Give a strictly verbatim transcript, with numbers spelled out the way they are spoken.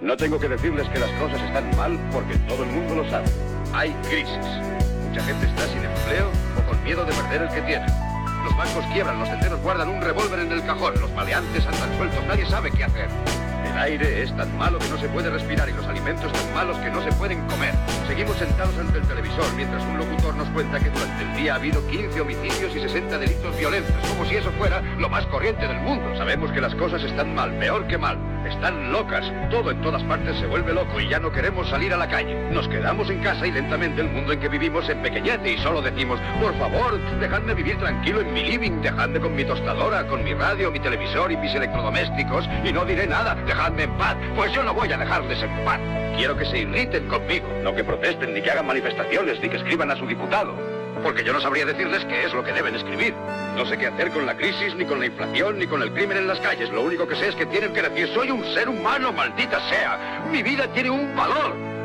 No tengo que decirles que las cosas están mal porque todo el mundo lo sabe. Hay crisis. Mucha gente está sin empleo o con miedo de perder el que tiene. Los bancos quiebran, los tenderos guardan un revólver en el cajón, los maleantes andan sueltos, nadie sabe qué hacer. El aire es tan malo que no se puede respirar y los alimentos tan malos que no se pueden comer. Seguimos sentados ante el televisor mientras un locutor nos cuenta que durante el día ha habido quince homicidios y sesenta delitos violentos, como si eso fuera lo más corriente del mundo. Sabemos que las cosas están mal, peor que mal. Están locas, todo en todas partes se vuelve loco y ya no queremos salir a la calle. Nos quedamos en casa y lentamente el mundo en que vivimos se empequeñece y solo decimos, por favor, dejadme vivir tranquilo en mi living, dejadme con mi tostadora, con mi radio, mi televisor y mis electrodomésticos y no diré nada, dejadme en paz, pues yo no voy a dejarles en paz. Quiero que se irriten conmigo, no que protesten, ni que hagan manifestaciones, ni que escriban a su diputado, porque yo no sabría decirles qué es lo que deben escribir. No sé qué hacer con la crisis, ni con la inflación, ni con el crimen en las calles. Lo único que sé es que tienen que decir, soy un ser humano, maldita sea. Mi vida tiene un valor.